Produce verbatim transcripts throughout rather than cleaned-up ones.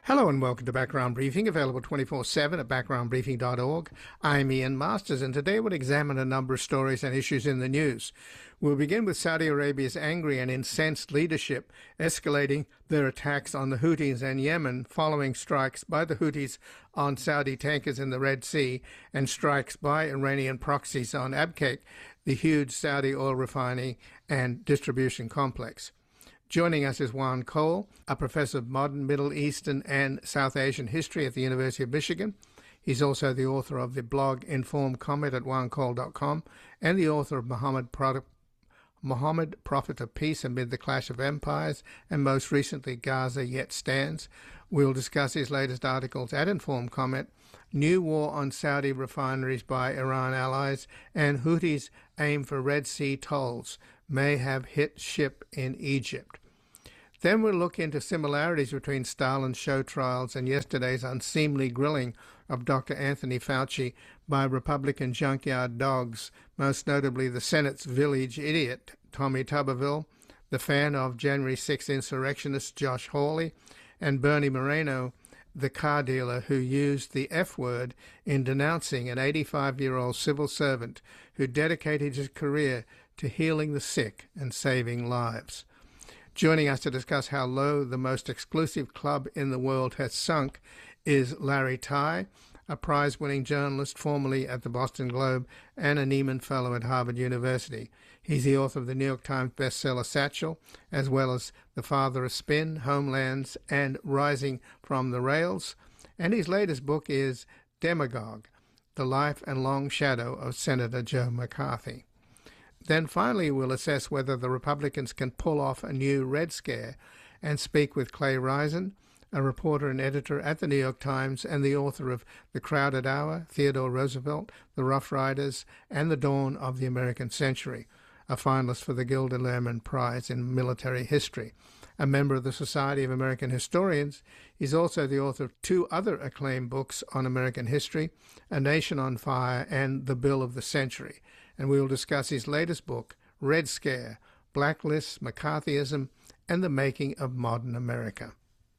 Hello and welcome to Background Briefing, available twenty-four seven at background briefing dot org. I'm Ian Masters, and today we'll examine a number of stories and issues in the news. We'll begin with Saudi Arabia's angry and incensed leadership escalating their attacks on the Houthis and Yemen following strikes by the Houthis on Saudi tankers in the Red Sea and strikes by Iranian proxies on Abqaiq, the huge Saudi oil refining and distribution complex. Joining us is Juan Cole, a professor of modern Middle Eastern and South Asian history at the University of Michigan. He's also the author of the blog Informed Comment at juan cole dot com and the author of Muhammad, Pro- Muhammad, Prophet of Peace Amid the Clash of Empires, and most recently Gaza Yet Stands. We'll discuss his latest articles at Informed Comment, New War on Saudi Refineries by Iran Allies, and Houthis Aim for Red Sea Tolls, May Have Hit Ship in Egypt. Then we'll look into similarities between Stalin's show trials and yesterday's unseemly grilling of Doctor Anthony Fauci by Republican junkyard dogs, most notably the Senate's village idiot, Tommy Tuberville, the fan of January sixth insurrectionist Josh Hawley, and Bernie Moreno, the car dealer who used the F word in denouncing an eighty-five-year-old civil servant who dedicated his career to healing the sick and saving lives. Joining us to discuss how low the most exclusive club in the world has sunk is Larry Tai, a prize-winning journalist formerly at the Boston Globe and a Nieman Fellow at Harvard University. He's the author of the New York Times bestseller Satchel, as well as The Father of Spin, Homelands, and Rising from the Rails. And his latest book is Demagogue, The Life and Long Shadow of Senator Joe McCarthy. Then finally, we'll assess whether the Republicans can pull off a new Red Scare and speak with Clay Risen, a reporter and editor at the New York Times and the author of The Crowded Hour, Theodore Roosevelt, The Rough Riders, and The Dawn of the American Century, a finalist for the Gilder Lehrman Prize in Military History. A member of the Society of American Historians, he's also the author of two other acclaimed books on American history, A Nation on Fire and The Bill of the Century. And we will discuss his latest book, Red Scare, Blacklists, McCarthyism, and the Making of Modern America.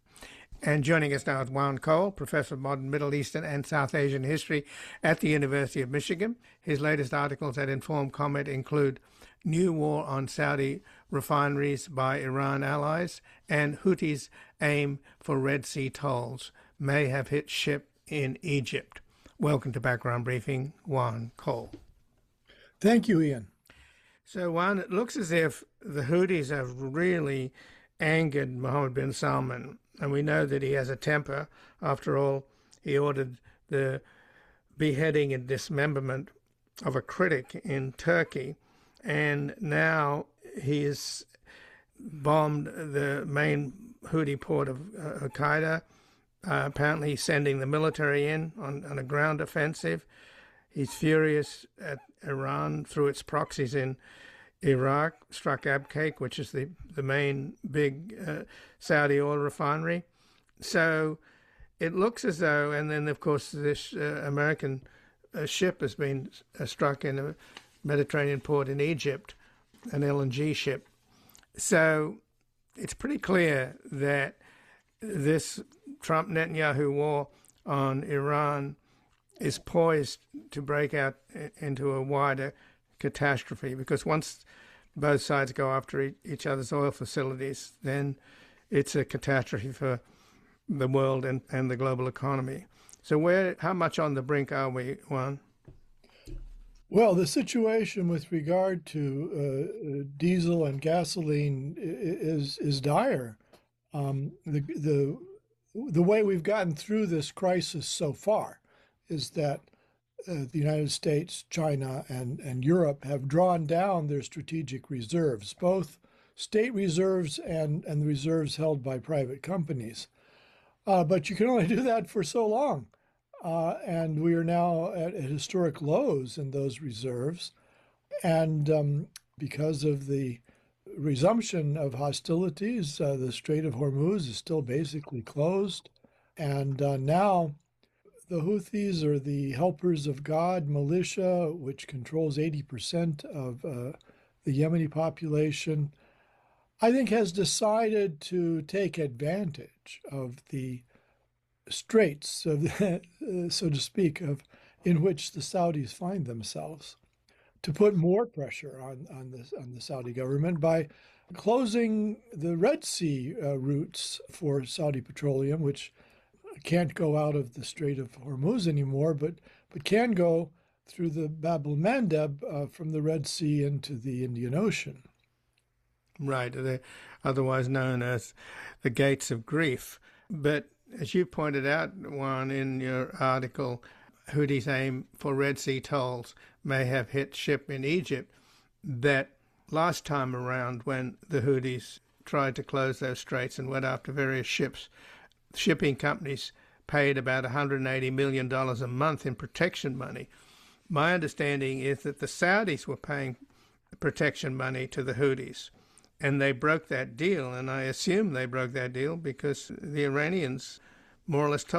And joining us now is Juan Cole, professor of modern Middle Eastern and South Asian history at the University of Michigan. His latest articles at Informed Comment include New War on Saudi Refineries by Iran Allies and Houthis Aim for Red Sea Tolls, May Have Hit Ship in Egypt. Welcome to Background Briefing, Juan Cole. Thank you, Ian. So, Juan, it looks as if the Houthis have really angered Mohammed bin Salman, and we know that he has a temper. After all, he ordered the beheading and dismemberment of a critic in Turkey, and now he has bombed the main Houthi port of uh, Hodeida, uh, apparently sending the military in on, on a ground offensive. He's furious at Iran through its proxies in Iraq, struck Abqaiq, which is the, the main big uh, Saudi oil refinery. So it looks as though, and then, of course, this uh, American uh, ship has been uh, struck in a Mediterranean port in Egypt, an L N G ship. So it's pretty clear that this Trump-Netanyahu war on Iran is poised to break out into a wider catastrophe, because once both sides go after each other's oil facilities, then it's a catastrophe for the world and, and the global economy. So where, how much on the brink are we, Juan? Well, the situation with regard to uh, diesel and gasoline is is dire. Um, the the the way we've gotten through this crisis so far is that uh, the United States, China, and, and Europe have drawn down their strategic reserves, both state reserves and, and the reserves held by private companies. Uh, but you can only do that for so long. Uh, and we are now at, at historic lows in those reserves. And um, because of the resumption of hostilities, uh, the Strait of Hormuz is still basically closed. And uh, now the Houthis are the helpers of God militia, which controls eighty percent of uh, the Yemeni population, I think has decided to take advantage of the straits, of the, uh, so to speak, of in which the Saudis find themselves, to put more pressure on on the on the Saudi government by closing the Red Sea uh, routes for Saudi petroleum, which can't go out of the Strait of Hormuz anymore, but but can go through the Bab el-Mandeb uh, from the Red Sea into the Indian Ocean. Right, they're otherwise known as the Gates of Grief. But as you pointed out, Warren, in your article, Houthis' aim for Red Sea tolls may have hit ship in Egypt. That last time around, when the Houthis tried to close those straits and went after various ships, shipping companies paid about one hundred eighty million dollars a month in protection money. My understanding is that the Saudis were paying protection money to the Houthis, and they broke that deal, and I assume they broke that deal because the Iranians more or less told